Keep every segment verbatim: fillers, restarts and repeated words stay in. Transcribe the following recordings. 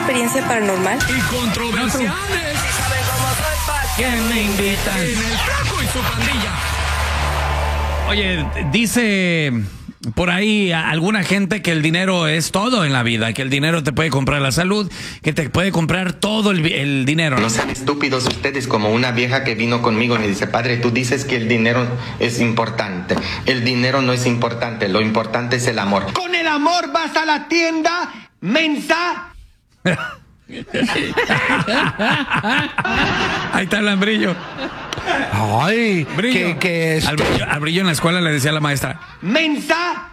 experiencia paranormal? Y controversiales. ¿Saben cómo soy? ¿Para qué me invitan? En el Flaco y su pandilla. Oye, dice por ahí alguna gente que el dinero es todo en la vida, que el dinero te puede comprar la salud, que te puede comprar todo el, el dinero. No sean estúpidos ustedes, como una vieja que vino conmigo y me dice, padre, tú dices que el dinero es importante. El dinero no es importante, lo importante es el amor. Con el amor vas a la tienda, mensa. Ahí está el lambrillo. Ay, Brillo. que, que es... al, brillo, al brillo en la escuela le decía a la maestra, ¡mensa!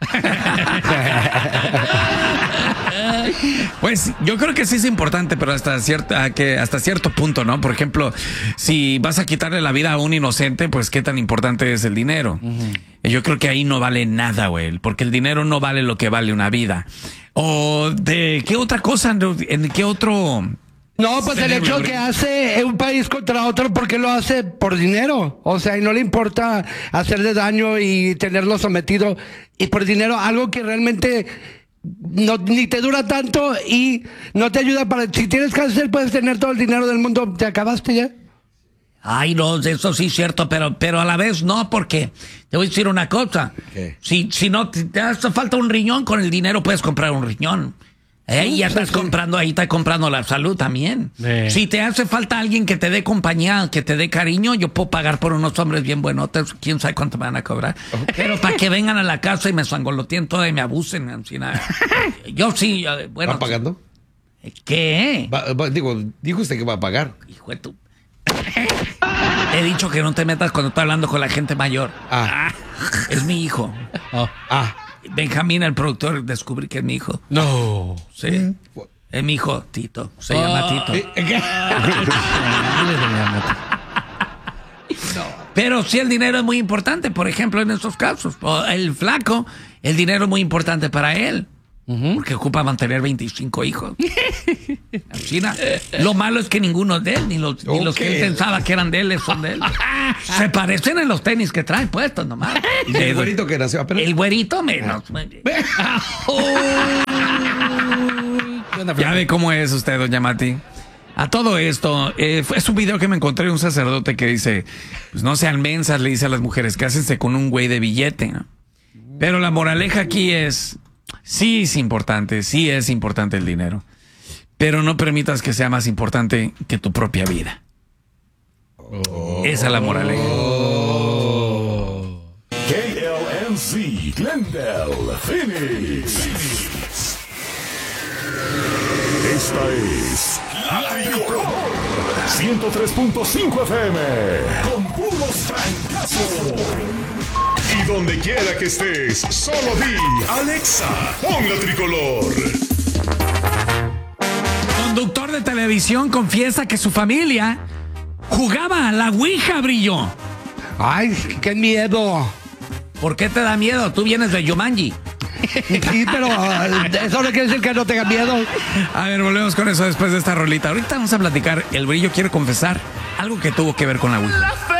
pues yo creo que sí es importante, pero hasta cierta, que hasta cierto punto, ¿no? Por ejemplo, si vas a quitarle la vida a un inocente, pues qué tan importante es el dinero. Uh-huh. Yo creo que ahí no vale nada, güey, porque el dinero no vale lo que vale una vida. O de qué otra cosa, en qué otro... No, pues el hecho que hace un país contra otro, porque lo hace por dinero. O sea, y no le importa hacerle daño y tenerlo sometido. Y por dinero, algo que realmente no, ni te dura tanto y no te ayuda para... Si tienes cáncer, puedes tener todo el dinero del mundo. ¿Te acabaste ya? Ay, no, eso sí es cierto, pero, pero a la vez no, porque te voy a decir una cosa. ¿Qué? Si, si no te, te hace falta un riñón, con el dinero puedes comprar un riñón. Eh, y ya estás sí, comprando, ahí estás comprando la salud también. Sí. Si te hace falta alguien que te dé compañía, que te dé cariño, yo puedo pagar por unos hombres bien buenotes, quién sabe cuánto me van a cobrar. Okay. Pero para que vengan a la casa y me sangoloteen todo y me abusen. Así, nada. Yo sí, bueno. ¿Va pagando? ¿Qué? Va, va, digo, dijo usted que va a pagar. Hijo de tu... He dicho que no te metas cuando estoy hablando con la gente mayor. Ah. Es mi hijo. Oh. Ah. Benjamín, el productor, descubrí que es mi hijo. No. Sí. Mm. Es mi hijo, Tito. Se oh. llama Tito. ¿Qué? No. Pero sí, el dinero es muy importante, por ejemplo, en estos casos. El flaco, el dinero es muy importante para él. Uh-huh. Porque ocupa mantener veinticinco hijos. China. Lo malo es que ninguno es de él, ni los, okay. ni los que él pensaba que eran de él son de él. Se parecen en los tenis que traen puestos nomás. ¿Y el güerito que nació apenas? El güerito menos. Ya ve cómo es usted, doña Mati. A todo esto, eh, es un video que me encontré de un sacerdote que dice, pues no sean mensas, le dice a las mujeres, cásense con un güey de billete, ¿no? Pero la moraleja aquí es... Sí es importante, sí es importante el dinero, pero no permitas que sea más importante que tu propia vida. Oh. Esa es la moraleja. Oh. K L M C, Glendale, Phoenix. Esta es La Tricolor ciento tres punto cinco F M con puros francazos. Y donde quiera que estés, solo di, Alexa, pon La Tricolor. Conductor de televisión confiesa que su familia jugaba a la Ouija, Brillo. Ay, qué miedo. ¿Por qué te da miedo? Tú vienes de Yumanji. Sí, pero uh, eso no quiere decir que no tenga miedo. A ver, volvemos con eso después de esta rolita. Ahorita vamos a platicar. El Brillo quiere confesar algo que tuvo que ver con la Ouija.